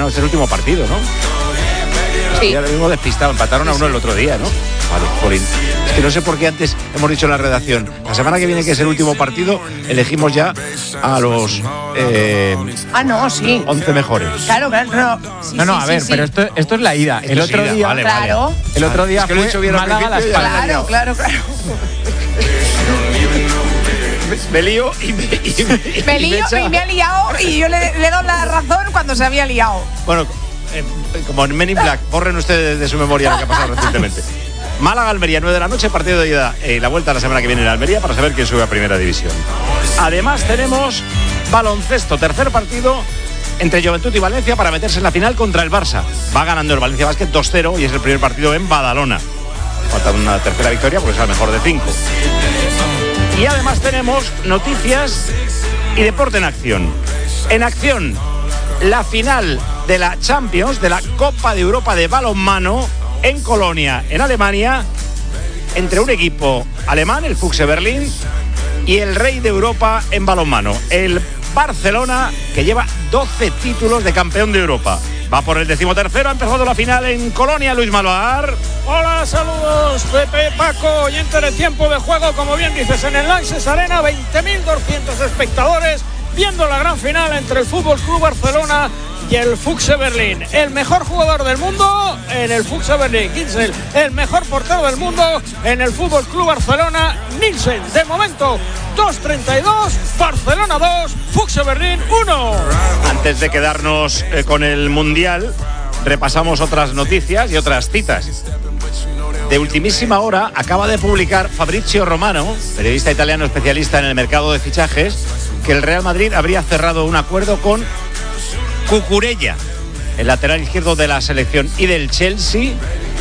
no, es el último partido, ¿no? Sí. Ya lo mismo despistado, empataron a 1 el otro día, ¿no? Vale, jolín. Es que no sé por qué antes hemos dicho en la redacción, la semana que viene, que es el último partido, elegimos ya a los no, sí. 11 mejores. Claro. Sí, no, sí, a ver, sí, pero esto es la ida. Esto El es otro ida, día, vale, claro. vale. el otro día Es que lo he dicho fue bien al Málaga principio y Las ya Palmas. Claro. Me lío y Me lío y me ha liado y yo le doy la razón cuando se había liado. Bueno, como en Men in Black, borren ustedes de su memoria lo que ha pasado recientemente. Málaga-Almería, 9 de la noche, partido de ida y la vuelta la semana que viene en Almería para saber quién sube a Primera División. Además tenemos baloncesto, tercer partido entre Juventud y Valencia para meterse en la final contra el Barça. Va ganando el Valencia Basket 2-0 y es el primer partido en Badalona. Falta una tercera victoria porque es el mejor de 5. Y además tenemos noticias y deporte en acción. En acción, la final de la Champions, de la Copa de Europa de balonmano en Colonia, en Alemania, entre un equipo alemán, el Füchse Berlín, y el rey de Europa en balonmano, el Barcelona, que lleva 12 títulos de campeón de Europa. Va por el 13º, ha empezado la final en Colonia, Luis Malvar. Hola, saludos, Pepe, Paco, oyente de tiempo de juego, como bien dices, en el Lanxess Arena, 20.200 espectadores viendo la gran final entre el FC Barcelona y el Füchse Berlín. El mejor jugador del mundo en el Füchse Berlín, Gitzel. El mejor portero del mundo en el FC Barcelona, Nielsen. De momento, 2-32, Barcelona 2, Füchse Berlín 1. Antes de quedarnos con el Mundial, repasamos otras noticias y otras citas. De ultimísima hora acaba de publicar Fabrizio Romano, periodista italiano especialista en el mercado de fichajes, que el Real Madrid habría cerrado un acuerdo con Cucurella, el lateral izquierdo de la selección, y del Chelsea.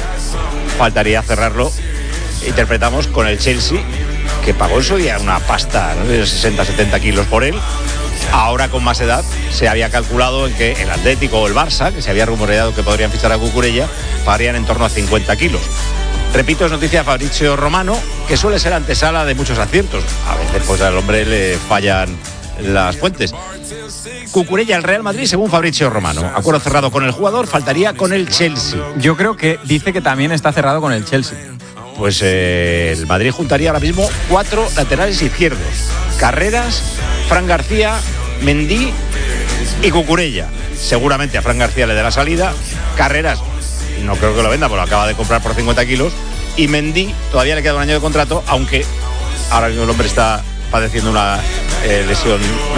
Faltaría cerrarlo, interpretamos, con el Chelsea, que pagó en su día una pasta, ¿no?, de 60-70 kilos por él. Ahora, con más edad, se había calculado en que el Atlético o el Barça, que se había rumoreado que podrían fichar a Cucurella, pagarían en torno a 50 kilos. Repito, es noticia de Fabrizio Romano, que suele ser antesala de muchos aciertos. A veces pues al hombre le fallan las fuentes. Cucurella al Real Madrid, según Fabrizio Romano. Acuerdo cerrado con el jugador, faltaría con el Chelsea. Yo creo que dice que también está cerrado con el Chelsea. Pues el Madrid juntaría ahora mismo 4 laterales izquierdos: Carreras, Fran García, Mendy y Cucurella. Seguramente a Fran García le dé la salida. Carreras no creo que lo venda, porque lo acaba de comprar por 50 kilos. Y Mendy todavía le queda un año de contrato, aunque ahora mismo el hombre está padeciendo una lesión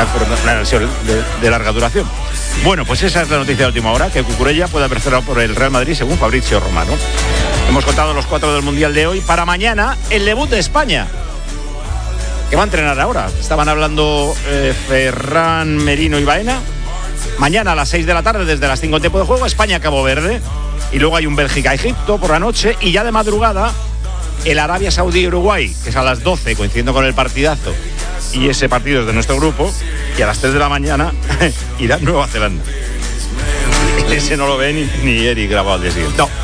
de larga duración. Bueno, pues esa es la noticia de última hora, que Cucurella puede haber cerrado por el Real Madrid, según Fabrizio Romano. Hemos contado los 4 del Mundial de hoy. Para mañana, el debut de España, que va a entrenar ahora. Estaban hablando Ferran, Merino y Baena. Mañana a las 6 de la tarde, desde las 5 en tiempo de juego, España-Cabo Verde. Y luego hay un Bélgica-Egipto por la noche. Y ya de madrugada, el Arabia Saudí-Uruguay, que es a las 12, coincidiendo con el partidazo. Y ese partido es de nuestro grupo. Y a las 3 de la mañana, Irán-Nueva Zelanda. Ese no lo ve ni Eric grabado al día siguiente. No.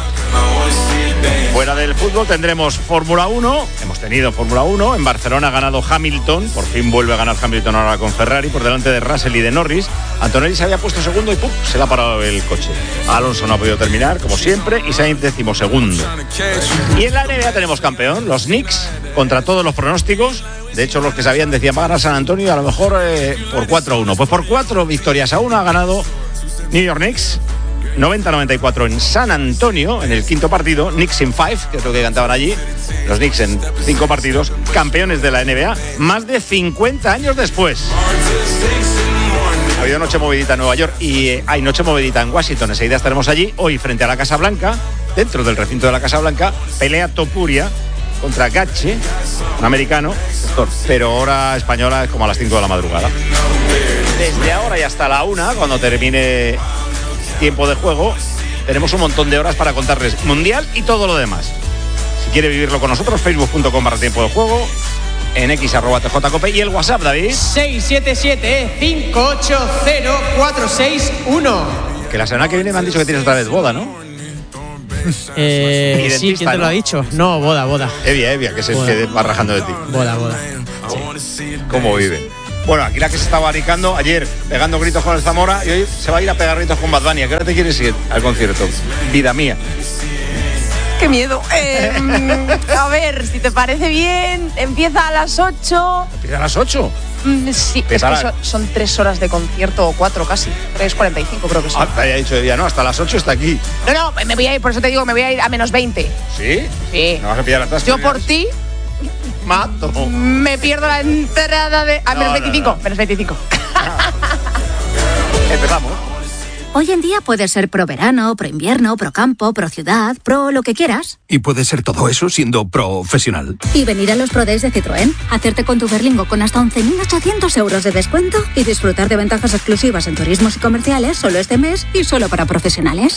Fuera del fútbol tendremos Fórmula 1. Hemos tenido Fórmula 1. En Barcelona ha ganado Hamilton. Por fin vuelve a ganar Hamilton ahora con Ferrari, por delante de Russell y de Norris. Antonelli se había puesto segundo y ¡pum!, se le ha parado el coche. Alonso no ha podido terminar, como siempre, y Sainz 12º. Y en la NBA tenemos campeón, los Knicks, contra todos los pronósticos. De hecho, los que sabían decían, va a ganar San Antonio, y a lo mejor por 4-1. Pues por 4 victorias a 1 ha ganado New York Knicks. 90-94 en San Antonio, en el quinto partido. Knicks in 5, que es lo que cantaban allí. Los Knicks en 5 partidos, campeones de la NBA, más de 50 años después. Ha habido noche movidita en Nueva York y hay noche movidita en Washington. Enseguida estaremos allí, hoy frente a la Casa Blanca, dentro del recinto de la Casa Blanca. Pelea Topuria contra Gache, un americano, pero hora española es como a las 5 de la madrugada. Desde ahora y hasta la 1, cuando termine tiempo de juego, tenemos un montón de horas para contarles Mundial y todo lo demás. Si quiere vivirlo con nosotros, facebook.com/tiempo de juego, en x@tjcope, y el WhatsApp, David. 677-580-461. Que la semana que viene me han dicho que tienes otra vez boda, ¿no? Sí, ¿quién te lo ha dicho? No, boda. Evia, que se quede barrajando de ti. Boda. ¿Cómo vive? Bueno, aquí la que se estaba barricando ayer, pegando gritos con el Zamora, y hoy se va a ir a pegar gritos con Bad Bunny. ¿A qué hora te quieres ir al concierto? Vida mía. ¡Qué miedo! A ver, si te parece bien, empieza a las 8. ¿Empieza a las 8? Sí, es que son 3 horas de concierto, o 4 casi. 3:45 creo que son. Te había dicho ya, no, hasta las 8 está aquí. No, me voy a ir, por eso te digo, me voy a ir a menos 20. ¿Sí? Sí. ¿No vas a pillar atrás? Yo por ti mato. Me pierdo la entrada de... A menos 25, menos 25. Empezamos. Hoy en día puedes ser pro verano, pro invierno, pro campo, pro ciudad, pro lo que quieras. Y puedes ser todo eso siendo profesional. Y venir a los Pro Days de Citroën, hacerte con tu Berlingo con hasta 11.800 euros de descuento y disfrutar de ventajas exclusivas en turismos y comerciales solo este mes y solo para profesionales.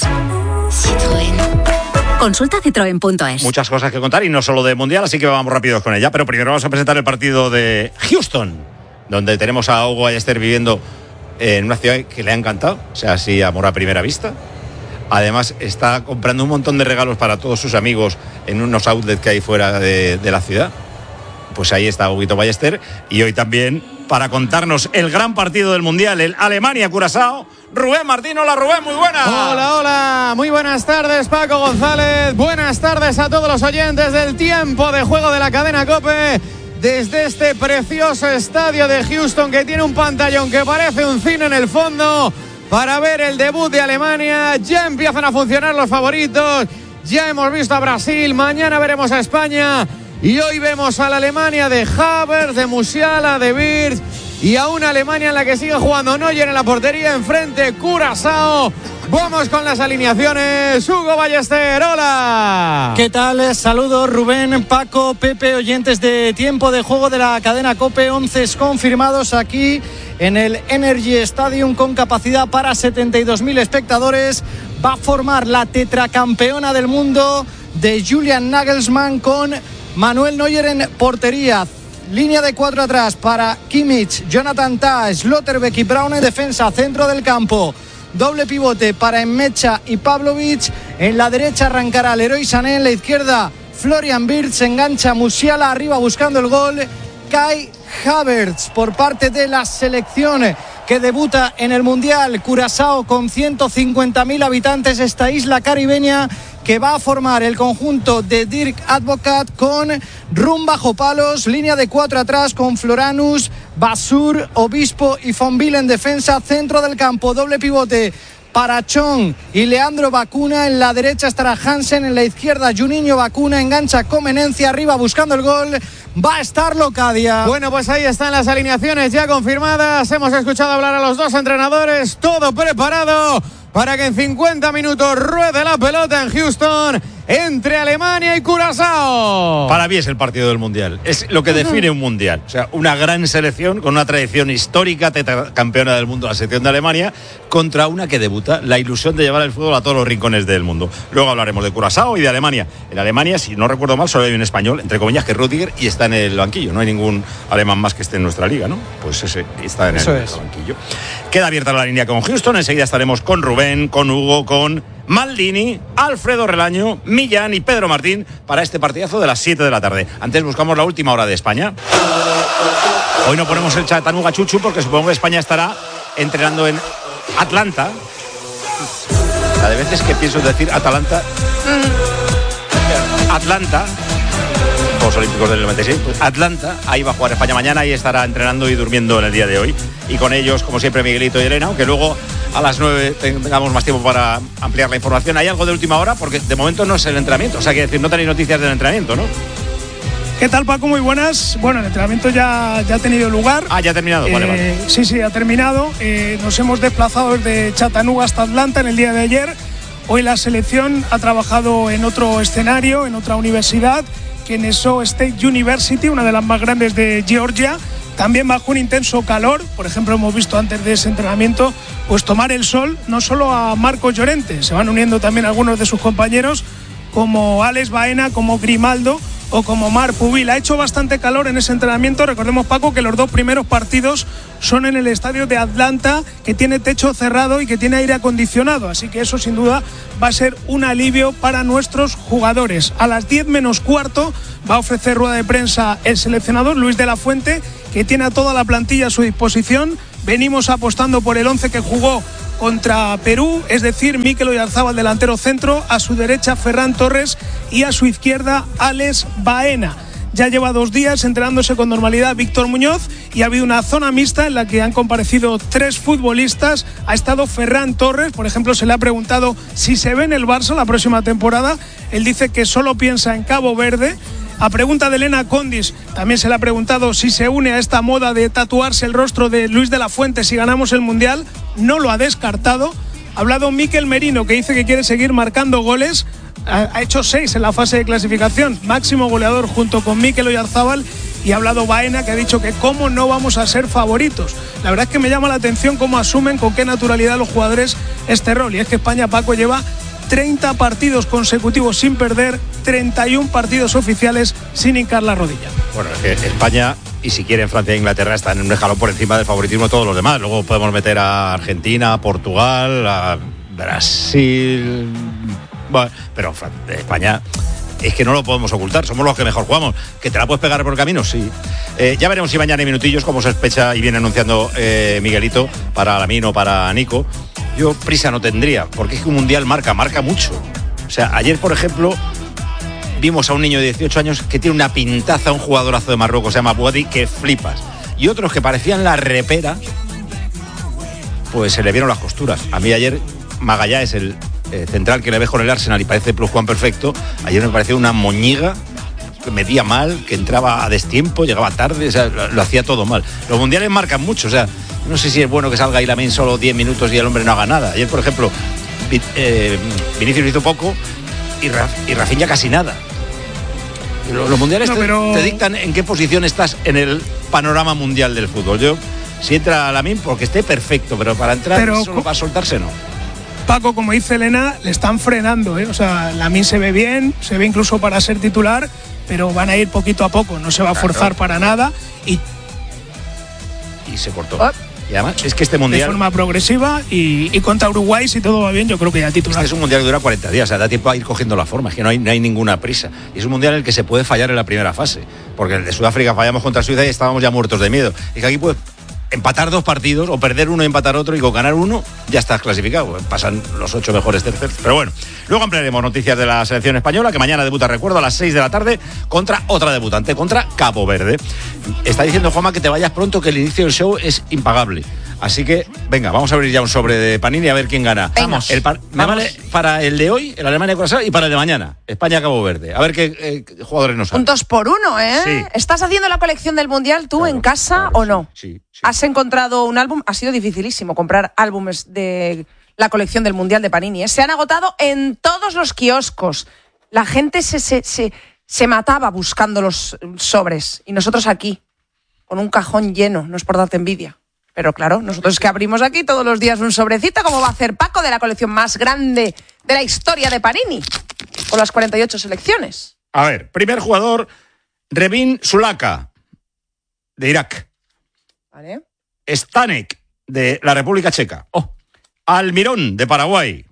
Citroën. Consulta citroen.es. Muchas cosas que contar y no solo de Mundial, así que vamos rápidos con ella. Pero primero vamos a presentar el partido de Houston, donde tenemos a Hugo Ballester viviendo en una ciudad que le ha encantado, o sea, así amor a primera vista. Además está comprando un montón de regalos para todos sus amigos en unos outlets que hay fuera de la ciudad. Pues ahí está Huguito Ballester, y hoy también para contarnos el gran partido del Mundial, el Alemania-Curazao, Rubén Martín. Hola Rubén, muy buenas. Hola, muy buenas tardes Paco González, buenas tardes a todos los oyentes del tiempo de juego de la cadena COPE. Desde este precioso estadio de Houston, que tiene un pantallón que parece un cine en el fondo, para ver el debut de Alemania. Ya empiezan a funcionar los favoritos, ya hemos visto a Brasil, mañana veremos a España, y hoy vemos a la Alemania de Havertz, de Musiala, de Wirtz, y a una Alemania en la que sigue jugando Neuer en la portería, enfrente Curazao. Vamos con las alineaciones. Hugo Ballester, hola. ¿Qué tal? Saludos Rubén, Paco, Pepe, oyentes de tiempo de juego de la cadena COPE. 11 confirmados aquí en el Energy Stadium con capacidad para 72.000 espectadores. Va a formar la tetracampeona del mundo de Julian Nagelsmann con Manuel Neuer en portería. Línea de 4 atrás para Kimmich, Jonathan Tah, Schlotterbeck y Braun en defensa, centro del campo. Doble pivote para Nmecha y Pavlovic. En la derecha arrancará Leroy Sané. En la izquierda Florian Wirtz. Engancha Musiala arriba buscando el gol. Kai Havertz por parte de la selección que debuta en el Mundial. Curazao con 150.000 habitantes. Esta isla caribeña que va a formar el conjunto de Dirk Advocaat con Rum bajo palos, línea de 4 atrás con Floranus, Basur, Obispo y Fonville en defensa, centro del campo, doble pivote para Chong y Leandro Bacuna. En la derecha estará Hansen, en la izquierda Juninho Bacuna, engancha Comenencia arriba buscando el gol. Va a estar Locadia. Bueno, pues ahí están las alineaciones ya confirmadas. Hemos escuchado hablar a los dos entrenadores, todo preparado para que en 50 minutos ruede la pelota en Houston entre Alemania y Curazao. Para mí es el partido del Mundial, es lo que define un Mundial. O sea, una gran selección con una tradición histórica, tetracampeona del mundo, la selección de Alemania, contra una que debuta, la ilusión de llevar el fútbol a todos los rincones del mundo. Luego hablaremos de Curazao y de Alemania. En Alemania, si no recuerdo mal, solo hay un español, entre comillas, que es Rüdiger, y está en el banquillo. No hay ningún alemán más que esté en nuestra liga, ¿no? Pues ese está en el banquillo. Queda abierta la línea con Houston, enseguida estaremos con Rubén, con Hugo, con Maldini, Alfredo Relaño, Millán y Pedro Martín para este partidazo de las 7 de la tarde. Antes buscamos la última hora de España. Hoy no ponemos el Chattanooga Chuchu porque supongo que España estará entrenando en Atlanta. La de veces que pienso decir Atalanta. Atlanta. Juegos Olímpicos del 96, pues Atlanta, ahí va a jugar España mañana y estará entrenando y durmiendo en el día de hoy. Y con ellos, como siempre, Miguelito y Elena, aunque luego a las 9 tengamos más tiempo para ampliar la información. ¿Hay algo de última hora? Porque de momento no es el entrenamiento, o sea, que decir, no tenéis noticias del entrenamiento, ¿no? ¿Qué tal, Paco? Muy buenas. Bueno, el entrenamiento ya ha tenido lugar. Ah, ya ha terminado, vale. Sí, ha terminado. Nos hemos desplazado desde Chattanooga hasta Atlanta en el día de ayer. Hoy la selección ha trabajado en otro escenario, en otra universidad, Kennesaw State University, una de las más grandes de Georgia, también bajo un intenso calor. Por ejemplo, hemos visto antes de ese entrenamiento pues tomar el sol, no solo a Marcos Llorente, se van uniendo también algunos de sus compañeros como Alex Baena, como Grimaldo o como Marc Pubil. Ha hecho bastante calor en ese entrenamiento. Recordemos, Paco, que los dos primeros partidos son en el estadio de Atlanta, que tiene techo cerrado y que tiene aire acondicionado, así que eso sin duda va a ser un alivio para nuestros jugadores. A las 10 menos cuarto va a ofrecer rueda de prensa el seleccionador Luis de la Fuente que tiene a toda la plantilla a su disposición. Venimos apostando por el 11 que jugó contra Perú, es decir, Mikel Oyarzabal, delantero centro, a su derecha Ferran Torres y a su izquierda Alex Baena. Ya lleva 2 días entrenándose con normalidad Víctor Muñoz y ha habido una zona mixta en la que han comparecido 3 futbolistas. Ha estado Ferran Torres, por ejemplo, se le ha preguntado si se ve en el Barça la próxima temporada. Él dice que solo piensa en Cabo Verde. A pregunta de Elena Condis, también se le ha preguntado si se une a esta moda de tatuarse el rostro de Luis de la Fuente si ganamos el Mundial. No lo ha descartado. Ha hablado Mikel Merino, que dice que quiere seguir marcando goles. Ha hecho 6 en la fase de clasificación, máximo goleador junto con Mikel Oyarzabal. Y ha hablado Baena, que ha dicho que cómo no vamos a ser favoritos. La verdad es que me llama la atención cómo asumen con qué naturalidad los jugadores este rol. Y es que España, Paco, lleva 30 partidos consecutivos sin perder, 31 partidos oficiales sin hincar la rodilla. Bueno, es que España, y si quieren Francia e Inglaterra, están en un escalón por encima del favoritismo de todos los demás. Luego podemos meter a Argentina, a Portugal, a Brasil. Bueno, pero España es que no lo podemos ocultar, somos los que mejor jugamos. ¿Que te la puedes pegar por el camino? Sí. Ya veremos si mañana hay minutillos, como sospecha y viene anunciando Miguelito, para Lamine o para Nico. Yo prisa no tendría, porque es que un mundial marca mucho. O sea, ayer, por ejemplo, vimos a un niño de 18 años que tiene una pintaza, un jugadorazo de Marruecos, se llama Bouadi, que flipas. Y otros que parecían la repera, pues se le vieron las costuras. A mí ayer Magallanes, el central que le ves con el Arsenal y parece pluscuamperfecto, ayer me pareció una moñiga, que medía mal, que entraba a destiempo, llegaba tarde, o sea, lo hacía todo mal. Los mundiales marcan mucho, o sea, no sé si es bueno que salga ahí Lamine solo 10 minutos y el hombre no haga nada. Ayer, por ejemplo, Vinicius hizo poco y Rafinha casi nada. Los mundiales te dictan en qué posición estás en el panorama mundial del fútbol. Yo, si entra Lamine, porque esté perfecto, pero para entrar solo para soltarse no. Paco, como dice Elena, le están frenando, ¿eh? O sea, Lamine se ve bien, se ve incluso para ser titular, pero van a ir poquito a poco, no se va a forzar para nada y se cortó. Y además es que este mundial, de forma progresiva, y contra Uruguay, si todo va bien, yo creo que ya titular. Es un mundial que dura 40 días, o sea, da tiempo a ir cogiendo la forma, es que no hay ninguna prisa. Y es un mundial en el que se puede fallar en la primera fase, porque el de Sudáfrica fallamos contra Suiza y estábamos ya muertos de miedo. Y que aquí puedes empatar 2 partidos o perder uno y empatar otro, y con ganar uno ya estás clasificado. Pasan los 8 mejores terceros. Pero bueno, luego ampliaremos noticias de la selección española, que mañana debuta, recuerdo, a las 6 de la tarde contra otra debutante, contra Cabo Verde. Está diciendo Juanma que te vayas pronto, que el inicio del show es impagable. Así que, venga, vamos a abrir ya un sobre de Panini a ver quién gana. Vamos. Me vale para el de hoy, el Alemania-Curazao, y para el de mañana, España-Cabo Verde. A ver qué jugadores nos salen. 2 por 1, ¿eh? Sí. ¿Estás haciendo la colección del Mundial tú en casa o no? Sí. ¿Has encontrado un álbum? Ha sido dificilísimo comprar álbumes de la colección del Mundial de Panini, ¿eh? Se han agotado en todos los kioscos. La gente se mataba buscando los sobres. Y nosotros aquí, con un cajón lleno, no es por darte envidia. Pero claro, nosotros que abrimos aquí todos los días un sobrecito, como va a hacer Paco, de la colección más grande de la historia de Panini, con las 48 selecciones. A ver, primer jugador, Revin Sulaka, de Irak. Vale. Stanek, de la República Checa. Almirón, de Paraguay.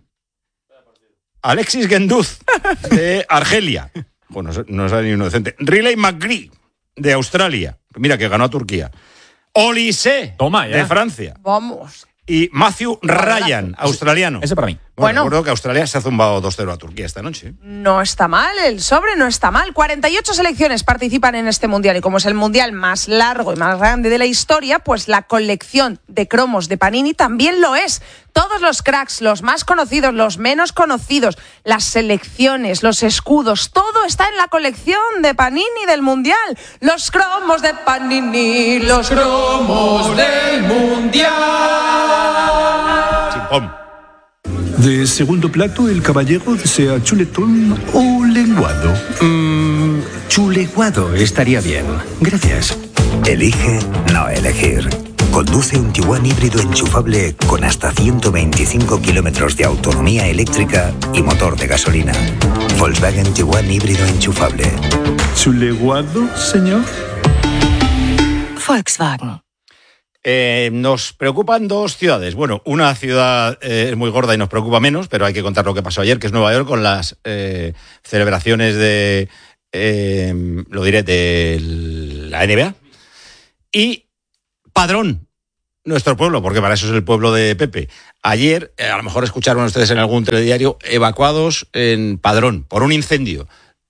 Alexis Genduz, de Argelia. Bueno, no es ni uno decente. Riley McGree, de Australia. Mira que ganó a Turquía. Olise, de Francia. Vamos. Y Matthew Ryan, australiano. Ese para mí. Bueno, recuerdo que Australia se ha zumbado 2-0 a Turquía esta noche. No está mal, el sobre no está mal. 48 selecciones participan en este mundial, y como es el mundial más largo y más grande de la historia, pues la colección de cromos de Panini también lo es. Todos los cracks, los más conocidos, los menos conocidos, las selecciones, los escudos, todo está en la colección de Panini del mundial. Los cromos de Panini, los cromos del mundial. Chimpón. De segundo plato, el caballero desea chuletón o lenguado. Chuleguado estaría bien. Gracias. Elige no elegir. Conduce un Tiguan híbrido enchufable con hasta 125 kilómetros de autonomía eléctrica y motor de gasolina. Volkswagen Tiguan híbrido enchufable. ¿Chuleguado, señor? Volkswagen. Nos preocupan 2 ciudades. Bueno, una ciudad es muy gorda y nos preocupa menos, pero hay que contar lo que pasó ayer, que es Nueva York, con las celebraciones de, lo diré, de la NBA. Y Padrón, nuestro pueblo, porque para eso es el pueblo de Pepe. Ayer, a lo mejor escucharon ustedes en algún telediario, evacuados en Padrón por un incendio.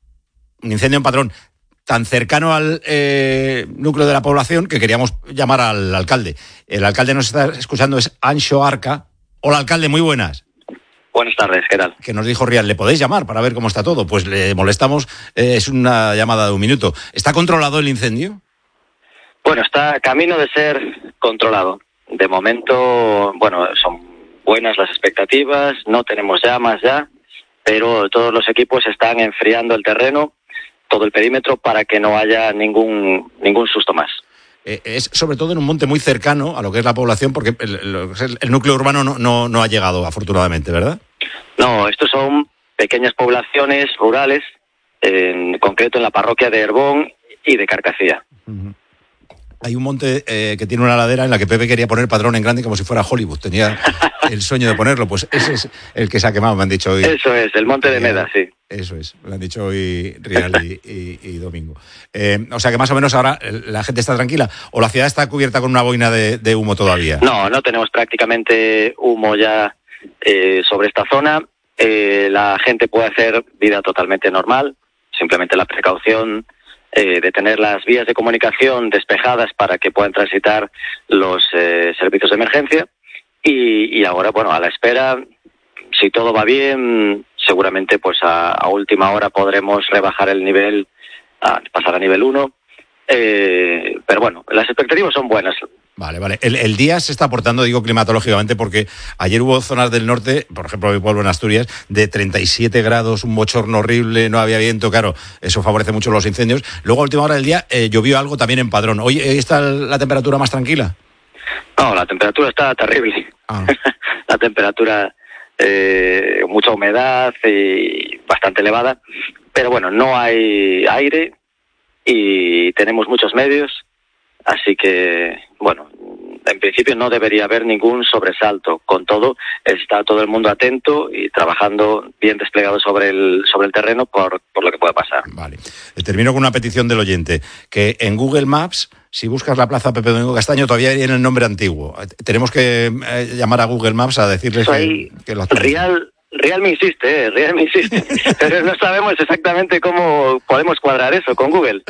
Un incendio en Padrón, tan cercano al núcleo de la población que queríamos llamar al alcalde. El alcalde nos está escuchando, es Anxo Arca. Hola, alcalde, muy buenas. Buenas tardes, ¿qué tal? Que nos dijo Rial, ¿le podéis llamar para ver cómo está todo? Pues le molestamos, es una llamada de un minuto. ¿Está controlado el incendio? Bueno, está camino de ser controlado. De momento, bueno, son buenas las expectativas, no tenemos llamas ya, pero todos los equipos están enfriando el terreno, todo el perímetro, para que no haya ningún susto más. Es sobre todo en un monte muy cercano a lo que es la población, porque el núcleo urbano no ha llegado, afortunadamente, ¿verdad? No, estos son pequeñas poblaciones rurales, en concreto en la parroquia de Herbón y de Carcacía. Uh-huh. Hay un monte que tiene una ladera en la que Pepe quería poner Padrón en grande como si fuera Hollywood. Tenía el sueño de ponerlo. Pues ese es el que se ha quemado, me han dicho hoy. Eso es, el monte de Meda, sí. Eso es, me han dicho hoy Rial y Domingo. O sea que más o menos ahora la gente está tranquila. ¿O la ciudad está cubierta con una boina de humo todavía? No tenemos prácticamente humo ya sobre esta zona. La gente puede hacer vida totalmente normal. Simplemente la precaución de tener las vías de comunicación despejadas para que puedan transitar los servicios de emergencia y ahora, bueno, a la espera, si todo va bien, seguramente pues a última hora podremos rebajar el nivel, pasar a nivel 1, pero bueno, las expectativas son buenas. Vale. El día se está aportando, digo climatológicamente, porque ayer hubo zonas del norte, por ejemplo mi pueblo en Asturias, de 37 grados, un bochorno horrible, no había viento, claro, eso favorece mucho los incendios. Luego a última hora del día llovió algo también en Padrón. ¿Hoy está la temperatura más tranquila? No, la temperatura está terrible. La temperatura, mucha humedad y bastante elevada, pero bueno, no hay aire y tenemos muchos medios. Así que, bueno, en principio no debería haber ningún sobresalto. Con todo, está todo el mundo atento y trabajando bien desplegado sobre el terreno por lo que pueda pasar. Vale. Termino con una petición del oyente, que en Google Maps, si buscas la plaza Pepe Domingo Castaño, todavía viene el nombre antiguo. Tenemos que llamar a Google Maps a decirles que lo actualicen. Real me insiste, pero no sabemos exactamente cómo podemos cuadrar eso con Google.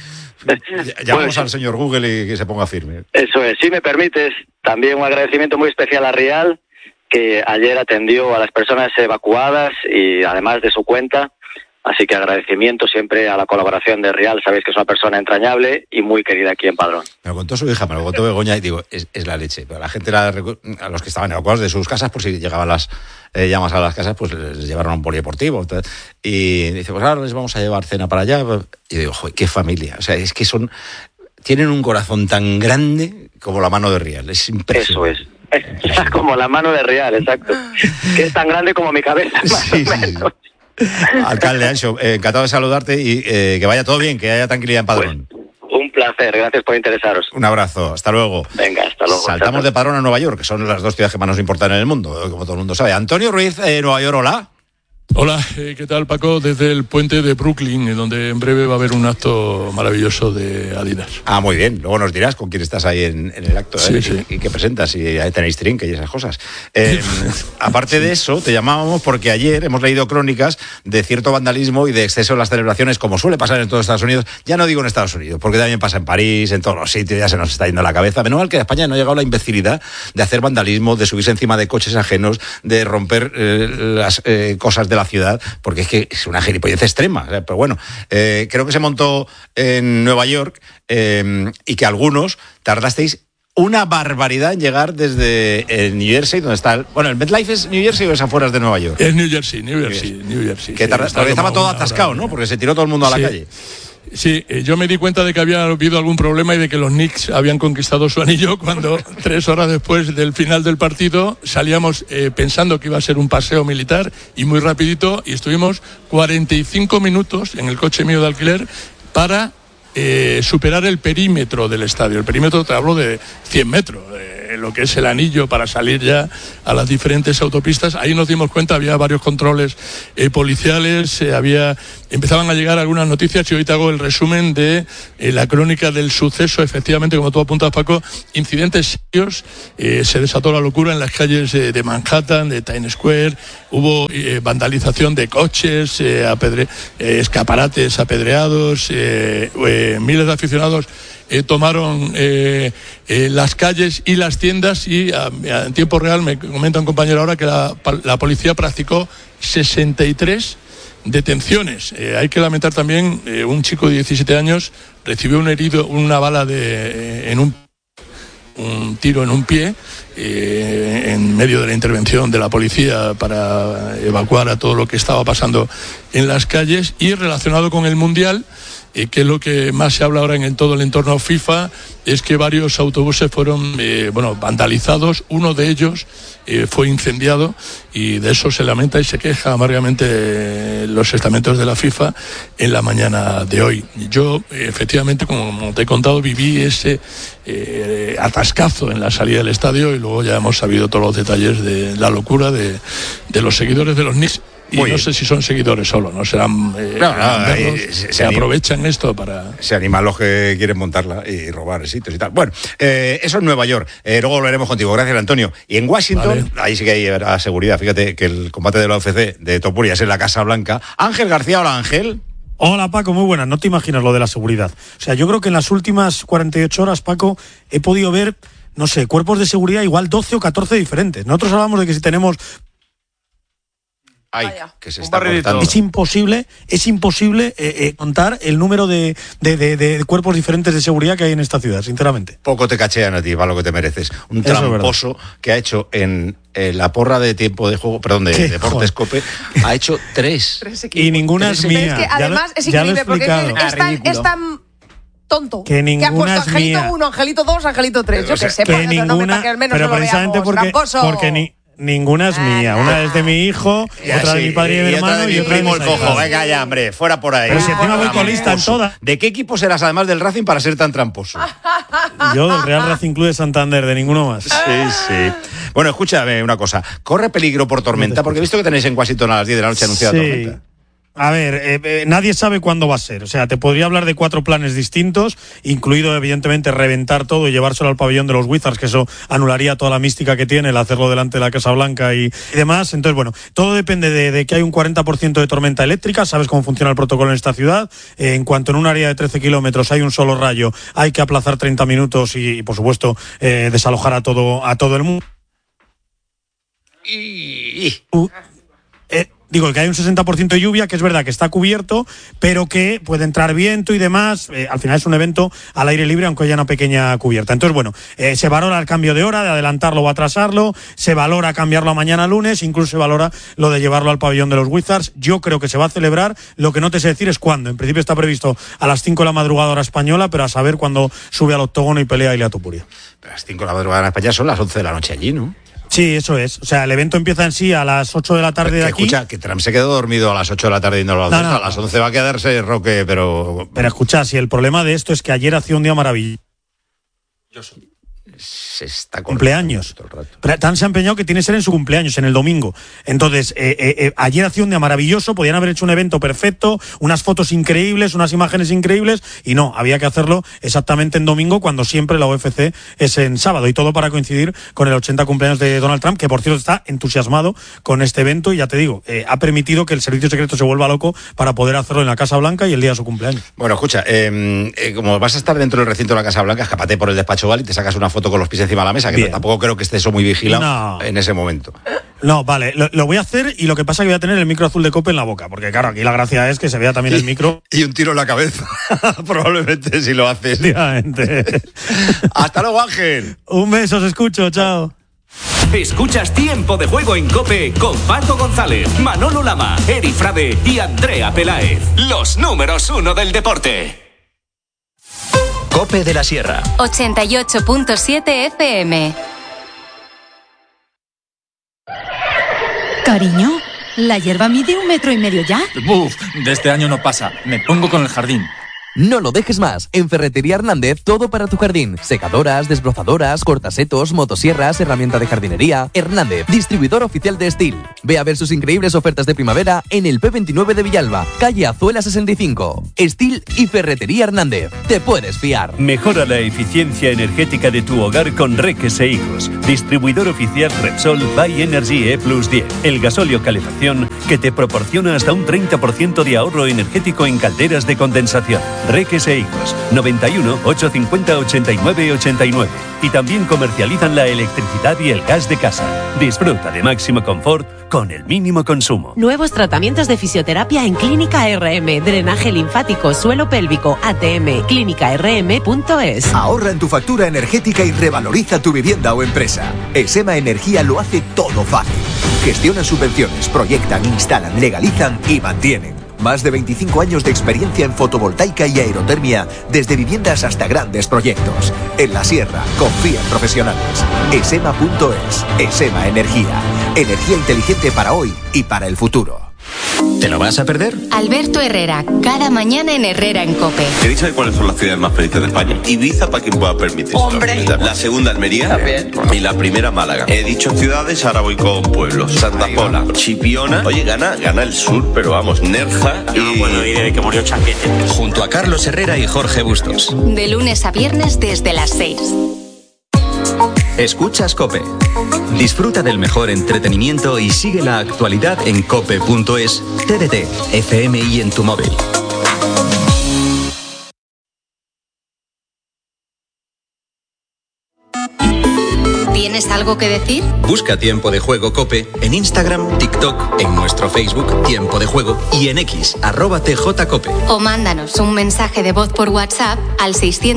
Llamamos al señor Google y que se ponga firme. Eso es. Si me permites, también un agradecimiento muy especial a Rial, que ayer atendió a las personas evacuadas y además de su cuenta. Así que agradecimiento siempre a la colaboración de Rial. Sabéis que es una persona entrañable y muy querida aquí en Padrón. Me lo contó su hija, me lo contó Begoña y digo, es la leche. Pero la gente, a los que estaban evacuados de sus casas, por si llegaban las llamas a las casas, pues les llevaron a un polideportivo. Y dice, pues ahora les vamos a llevar cena para allá. Y digo, joder, qué familia. O sea, es que tienen un corazón tan grande como la mano de Rial. Es impresionante. Eso es. Como la mano de Rial, exacto. Que es tan grande como mi cabeza, más o menos. Sí. Alcalde Anxo, encantado de saludarte y que vaya todo bien, que haya tranquilidad en Padrón. Pues, un placer, gracias por interesaros. Un abrazo, hasta luego. Venga, hasta luego. Saltamos de Padrón a Nueva York, que son las dos ciudades que más nos importan en el mundo, como todo el mundo sabe. Antonio Ruiz, Nueva York, hola. Hola, ¿qué tal, Paco? Desde el puente de Brooklyn, donde en breve va a haber un acto maravilloso de Adidas. Ah, muy bien. Luego nos dirás con quién estás ahí en el acto, sí, sí. Y qué presentas, y ahí tenéis trinque y esas cosas. Aparte de eso, te llamábamos porque ayer hemos leído crónicas de cierto vandalismo y de exceso en las celebraciones, como suele pasar en todos Estados Unidos. Ya no digo en Estados Unidos, porque también pasa en París, en todos los sitios, ya se nos está yendo la cabeza. Menos mal que a España no ha llegado la imbecilidad de hacer vandalismo, de subirse encima de coches ajenos, de romper las cosas de la ciudad, porque es que es una gilipollez extrema. Pero bueno, creo que se montó en Nueva York y que algunos tardasteis una barbaridad en llegar desde New Jersey, donde está el MetLife. ¿Es New Jersey o es afueras de Nueva York? Es New Jersey. Que estaba todo atascado, ¿no? Porque se tiró todo el mundo a la calle. Sí, yo me di cuenta de que había habido algún problema y de que los Knicks habían conquistado su anillo cuando 3 horas después del final del partido salíamos pensando que iba a ser un paseo militar y muy rapidito, y estuvimos 45 minutos en el coche mío de alquiler para superar el perímetro del estadio. El perímetro, te hablo de 100 metros. lo que es el anillo para salir ya a las diferentes autopistas. Ahí nos dimos cuenta, había varios controles policiales, empezaban a llegar algunas noticias y hoy te hago el resumen de la crónica del suceso. Efectivamente, como tú apuntas, Paco, incidentes serios, se desató la locura en las calles de Manhattan, de Times Square, hubo vandalización de coches, escaparates apedreados, miles de aficionados tomaron las calles y las tiendas y en tiempo real me comenta un compañero ahora que la policía practicó 63 detenciones. Hay que lamentar también un chico de 17 años recibió una bala un tiro en un pie en medio de la intervención de la policía para evacuar a todo lo que estaba pasando en las calles. Y relacionado con el Mundial, que es lo que más se habla ahora en todo el entorno FIFA, es que varios autobuses fueron vandalizados. Uno de ellos fue incendiado y de eso se lamenta y se queja amargamente los estamentos de la FIFA en la mañana de hoy. Yo, efectivamente, como te he contado, viví ese atascazo en la salida del estadio y luego ya hemos sabido todos los detalles de la locura de los seguidores de los Knicks. Y no sé si son seguidores solo, ¿no? Serán se aprovechan esto para... Se animan los que quieren montarla y robar sitios y tal. Bueno, eso es Nueva York. Luego volveremos contigo. Gracias, Antonio. Y en Washington, ahí sí que hay seguridad. Fíjate que el combate de la UFC de Topuria es en la Casa Blanca. Ángel García, hola Ángel. Hola Paco, muy buenas. No te imaginas lo de la seguridad. O sea, yo creo que en las últimas 48 horas, Paco, he podido ver, no sé, cuerpos de seguridad igual 12 o 14 diferentes. Nosotros hablamos de que si tenemos... que se está cortando. Es imposible contar el número de cuerpos diferentes de seguridad que hay en esta ciudad, sinceramente. Poco te cachean a ti, para lo que te mereces. Un tramposo que ha hecho en la porra de tiempo de juego, perdón, de Deportes Cope, ha hecho 3. Y ninguna es mía. Pero es que además es increíble porque es tan tonto que ninguna ha puesto Angelito 1, Angelito 2, Angelito 3. Yo que sé, que ninguna, que al menos pero precisamente porque ninguna es mía. Una es de mi hijo, otra de mi padre y de mi hermano y otra de mi el cojo. Venga ya, hombre, fuera por ahí. Pero si encima voy colista en todas. ¿De qué equipo serás además del Racing para ser tan tramposo? Yo del Real Racing Club de Santander, de ninguno más. Sí. Bueno, escúchame una cosa. ¿Corre peligro por tormenta? Porque he visto que tenéis en Washington a las 10 de la noche anunciada tormenta. A ver, nadie sabe cuándo va a ser. O sea, te podría hablar de 4 planes distintos, incluido evidentemente reventar todo y llevárselo al pabellón de los Wizards, que eso anularía toda la mística que tiene el hacerlo delante de la Casa Blanca y demás. Entonces, bueno, todo depende de que hay un 40% de tormenta eléctrica. Sabes cómo funciona el protocolo en esta ciudad. En cuanto en un área de 13 kilómetros hay un solo rayo, hay que aplazar 30 minutos y por supuesto, desalojar a todo el mundo. Digo que hay un 60% de lluvia, que es verdad que está cubierto, pero que puede entrar viento y demás. Al final es un evento al aire libre, aunque haya una pequeña cubierta. Entonces, bueno, se valora el cambio de hora, de adelantarlo o atrasarlo, se valora cambiarlo a mañana lunes, incluso se valora lo de llevarlo al pabellón de los Wizards. Yo creo que se va a celebrar, lo que no te sé decir es cuándo. En principio está previsto a las 5 de la madrugada hora española, pero a saber cuándo sube al octógono y pelea Ilia Topuria. Pero a las 5 de la madrugada en España son las 11 de la noche allí, ¿no? Sí, eso es. O sea, el evento empieza en sí a las 8 de la tarde de aquí. Escucha, que Trump se quedó dormido a las 8 de la tarde y no lo a las 11 va a quedarse Roque, pero... Pero escucha, si el problema de esto es que ayer hacía un día maravilloso. Se está cumpleaños. Pero tan se ha empeñado que tiene que ser en su cumpleaños, en el domingo. Entonces, ayer hacía un día maravilloso, podían haber hecho un evento perfecto, unas fotos increíbles, unas imágenes increíbles, y no, había que hacerlo exactamente en domingo, cuando siempre la UFC es en sábado, y todo para coincidir con el 80 cumpleaños de Donald Trump, que por cierto está entusiasmado con este evento, y ya te digo, ha permitido que el servicio secreto se vuelva loco para poder hacerlo en la Casa Blanca y el día de su cumpleaños. Bueno, escucha, como vas a estar dentro del recinto de la Casa Blanca, escápate por el despacho Oval y te sacas una foto con los pies encima de la mesa, que tampoco creo que esté eso muy vigilado en ese momento. No, vale, lo voy a hacer, y lo que pasa es que voy a tener el micro azul de Cope en la boca, porque claro, aquí la gracia es que se vea también el micro. Y un tiro en la cabeza, probablemente, si lo haces. Hasta luego, Ángel. Un beso, os escucho, chao. Escuchas Tiempo de Juego en COPE con Paco González, Manolo Lama, Eri Frade y Andrea Peláez. Los números 1 del deporte. COPE de la Sierra 88.7 FM. Cariño, ¿la hierba mide 1,5 metros ya? Buf, de este año no pasa. Me pongo con el jardín. No lo dejes más. En Ferretería Hernández, todo para tu jardín. Secadoras, desbrozadoras, cortasetos, motosierras, herramienta de jardinería. Hernández, distribuidor oficial de Steel. Ve a ver sus increíbles ofertas de primavera en el P29 de Villalba, calle Azuela 65. Steel y Ferretería Hernández. Te puedes fiar. Mejora la eficiencia energética de tu hogar con Reques e Hijos. Distribuidor oficial Repsol by Energy E+10. El gasóleo calefacción que te proporciona hasta un 30% de ahorro energético en calderas de condensación. Reques e Hijos, 91 850 89 89. Y también comercializan la electricidad y el gas de casa. Disfruta de máximo confort con el mínimo consumo. Nuevos tratamientos de fisioterapia en Clínica RM, drenaje linfático, suelo pélvico, ATM, clínicarm.es. Ahorra en tu factura energética y revaloriza tu vivienda o empresa. Esema Energía lo hace todo fácil. Gestionan subvenciones, proyectan, instalan, legalizan y mantienen. Más de 25 años de experiencia en fotovoltaica y aerotermia, desde viviendas hasta grandes proyectos. En la Sierra, confía en profesionales. Esema.es. Esema Energía. Energía inteligente para hoy y para el futuro. ¿Te lo vas a perder? Alberto Herrera, cada mañana en Herrera en COPE. ¿Queréis saber cuáles son las ciudades más felices de España? Ibiza, para quien pueda permitirse. ¡Hombre! La segunda, Almería. Y la primera, Málaga. He dicho ciudades, ahora voy con pueblos. Santa Pola, Chipiona. Oye, gana el sur, pero vamos, Nerja y... Bueno, y de que murió Chanquete. Junto a Carlos Herrera y Jorge Bustos. De lunes a viernes desde las 6. Escuchas COPE. Disfruta del mejor entretenimiento y sigue la actualidad en cope.es, TDT, FM y en tu móvil. ¿Tienes algo que decir? Busca Tiempo de Juego COPE en Instagram, TikTok, en nuestro Facebook Tiempo de Juego y en X, @TJCOPE. O mándanos un mensaje de voz por WhatsApp al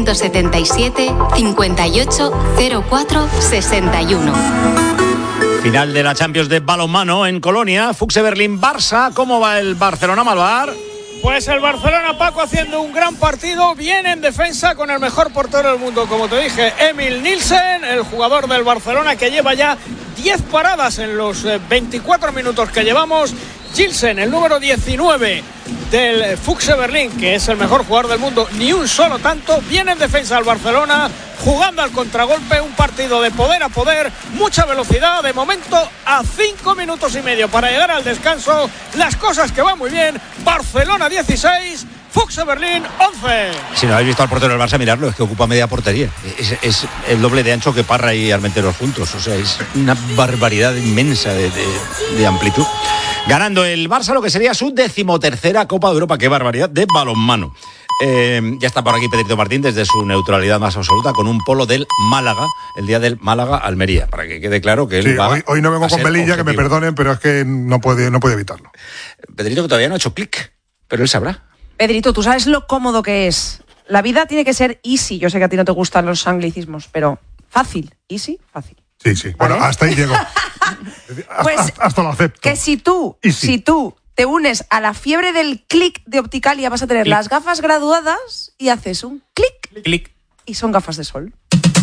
677 58 04 61. Final de la Champions de balonmano en Colonia. Fuxe Berlín-Barça. ¿Cómo va el Barcelona-Malvar? Pues el Barcelona, Paco, haciendo un gran partido, bien en defensa con el mejor portero del mundo, como te dije, Emil Nielsen, el jugador del Barcelona que lleva ya 10 paradas en los 24 minutos que llevamos. Gilsen, el número 19 del Fuxe Berlín, que es el mejor jugador del mundo, ni un solo tanto, bien en defensa al Barcelona, jugando al contragolpe, un partido de poder a poder, mucha velocidad, de momento a 5 minutos y medio para llegar al descanso, las cosas que van muy bien. Barcelona 16, Fuxe Berlín 11. Si no habéis visto al portero del Barça, miradlo, es que ocupa media portería. Es el doble de ancho que Parra y Armenteros juntos. O sea, es una barbaridad inmensa de amplitud. Ganando el Barça lo que sería su 13ª Copa de Europa. ¡Qué barbaridad de balonmano! Ya está por aquí Pedrito Martín desde su neutralidad más absoluta con un polo del Málaga, el día del Málaga-Almería, para que quede claro que él sí, va hoy no vengo con velilla, que me perdonen, pero es que no puede evitarlo. Pedrito, que todavía no ha hecho clic, pero él sabrá. Pedrito, tú sabes lo cómodo que es. La vida tiene que ser easy. Yo sé que a ti no te gustan los anglicismos, pero fácil. Easy, fácil. Sí. Bueno, ¿vale? Hasta ahí llego. Pues hasta lo acepto. Que si tú te unes a la fiebre del clic de Opticalia, vas a tener las gafas graduadas y haces un clic. Y son gafas de sol.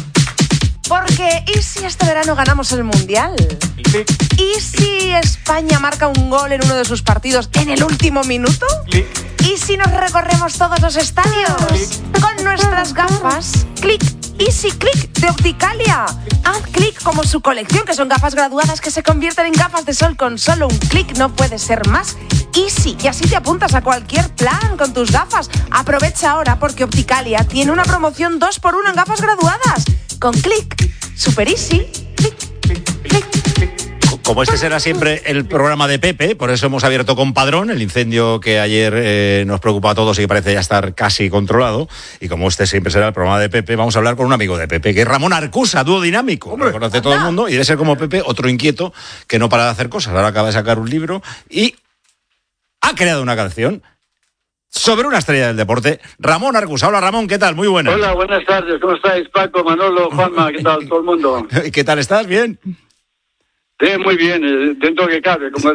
Porque ¿y si este verano ganamos el Mundial? ¿Y si España marca un gol en uno de sus partidos en el último minuto? ¿Y si nos recorremos todos los estadios? Con nuestras gafas. Clic. Easy Click de Opticalia. Haz clic como su colección, que son gafas graduadas que se convierten en gafas de sol con solo un clic. No puede ser más easy. Y así te apuntas a cualquier plan con tus gafas. Aprovecha ahora porque Opticalia tiene una promoción 2x1 en gafas graduadas. Con clic. Super easy. Clic. Como este será siempre el programa de Pepe, por eso hemos abierto con Padrón, el incendio que ayer nos preocupó a todos y que parece ya estar casi controlado. Y como este siempre será el programa de Pepe, vamos a hablar con un amigo de Pepe, que es Ramón Arcusa, dúo dinámico. Lo conoce todo el mundo y debe ser como Pepe, otro inquieto que no para de hacer cosas. Ahora acaba de sacar un libro y ha creado una canción sobre una estrella del deporte. Ramón Arcusa. Hola, Ramón, ¿qué tal? Muy buenas. Hola, buenas tardes. ¿Cómo estáis, Paco, Manolo, Juanma? ¿Qué tal todo el mundo? ¿Qué tal estás? ¿Bien? Sí, muy bien, dentro que cabe. Como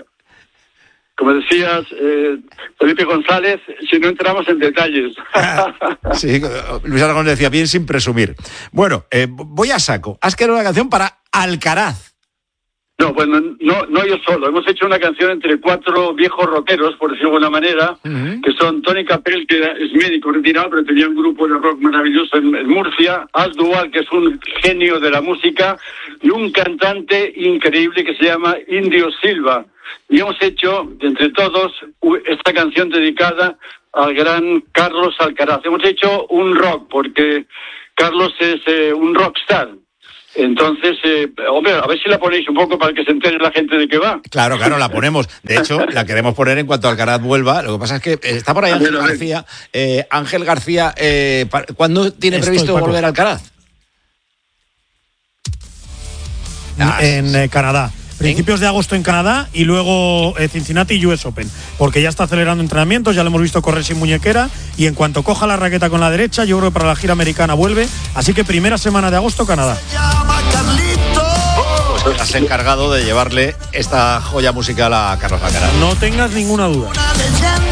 decías, Felipe González, si no entramos en detalles. Sí, Luis Aragón decía, bien sin presumir. Bueno, voy a saco. Has creado una canción para Alcaraz. No, bueno, no yo solo. Hemos hecho una canción entre 4 viejos rockeros, por decirlo de alguna manera, que son Tony Capel, que es médico retirado, pero tenía un grupo de rock maravilloso en Murcia, Al Dual, que es un genio de la música, y un cantante increíble que se llama Indio Silva. Y hemos hecho, entre todos, esta canción dedicada al gran Carlos Alcaraz. Hemos hecho un rock, porque Carlos es un rockstar. Entonces, hombre, a ver si la ponéis un poco para que se entere la gente de qué va. Claro, la ponemos. De hecho, la queremos poner en cuanto Alcaraz vuelva. Lo que pasa es que está por ahí Ángel García. Ángel García, ¿cuándo tiene previsto volver Alcaraz? En Canadá. Principios de agosto en Canadá y luego Cincinnati y US Open, porque ya está acelerando entrenamientos, ya lo hemos visto correr sin muñequera y en cuanto coja la raqueta con la derecha, yo creo que para la gira americana vuelve, así que primera semana de agosto Canadá. Pues has encargado de llevarle esta joya musical a Carlos Alcaraz. No tengas ninguna duda.